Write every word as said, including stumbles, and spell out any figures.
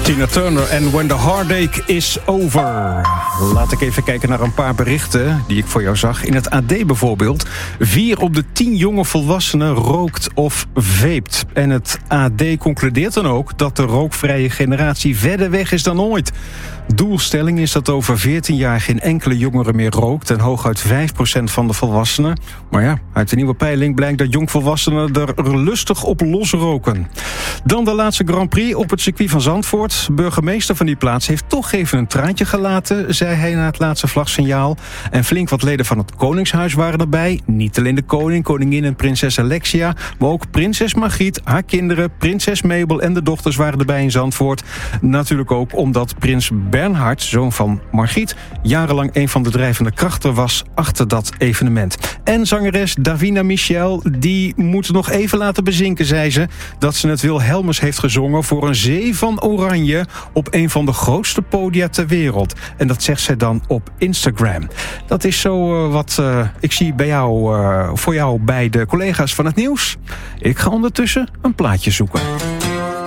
Tina Turner en When the Heartache is Over. Laat ik even kijken naar een paar berichten die ik voor jou zag. In het A D bijvoorbeeld. Vier op de tien jonge volwassenen rookt of veept. En het A D concludeert dan ook dat de rookvrije generatie verder weg is dan ooit. Doelstelling is dat over veertien jaar geen enkele jongere meer rookt en hooguit vijf procent van de volwassenen. Maar ja, uit de nieuwe peiling blijkt dat jongvolwassenen er lustig op losroken. Dan de laatste Grand Prix op het circuit van Zandvoort. Burgemeester van die plaats heeft toch even een traantje gelaten, zei hij na het laatste vlagsignaal. En flink wat leden van het Koningshuis waren erbij. Niet alleen de koning, koningin en prinses Alexia, maar ook prinses Margriet, haar kinderen, prinses Mabel en de dochters waren erbij in Zandvoort. Natuurlijk ook omdat prins Bernhard, zoon van Margriet, jarenlang een van de drijvende krachten was achter dat evenement. En zangeres Davina Michel, die moet nog even laten bezinken, zei ze, dat ze het Wilhelmus heeft gezongen voor een zee van oranje op een van de grootste podia ter wereld. En dat zegt zij dan op Instagram. Dat is zo uh, wat uh, ik zie bij jou, uh, voor jou bij de collega's van het nieuws. Ik ga ondertussen een plaatje zoeken.